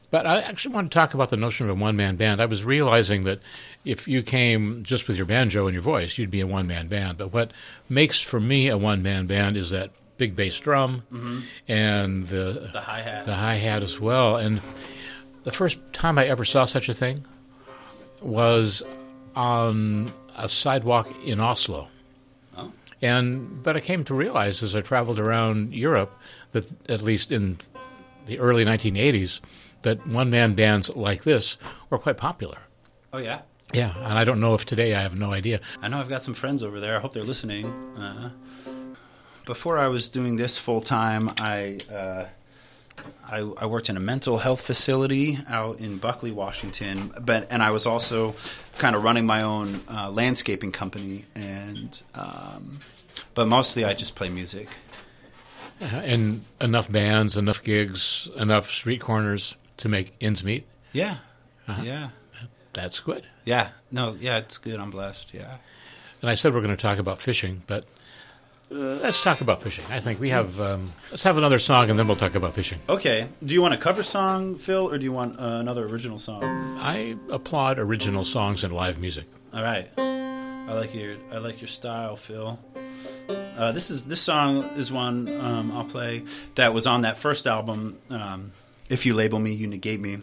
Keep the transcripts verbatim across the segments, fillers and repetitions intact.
But I actually want to talk about the notion of a one-man band. I was realizing that if you came just with your banjo and your voice, you'd be a one-man band. But what makes for me a one-man band is that big bass drum mm-hmm. and the the hi-hat. The hi-hat as well. And the first time I ever saw such a thing was on a sidewalk in Oslo. Oh. And but I came to realize as I traveled around Europe that at least in the early nineteen eighties that one-man bands like this were quite popular. Oh, yeah? Yeah, and I don't know if today, I have no idea. I know I've got some friends over there. I hope they're listening. Uh, before I was doing this full-time, I, uh, I I worked in a mental health facility out in Buckley, Washington, but and I was also kind of running my own uh, landscaping company, and um, but mostly I just play music. Uh, and enough bands, enough gigs, enough street corners to make ends meet? Yeah, uh-huh. yeah. That's good. Yeah, no, yeah, it's good. I'm blessed, yeah. And I said we're going to talk about fishing, but uh, let's talk about fishing. I think we have, um, let's have another song and then we'll talk about fishing. Okay. Do you want a cover song, Phil, or do you want uh, another original song? I applaud original songs and live music. All right. I like your I like your style, Phil. Uh, this is this song is one um, I'll play that was on that first album, um, If You Label Me, You Negate Me.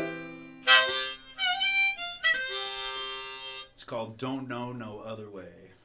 It's called Don't Know No Other Way.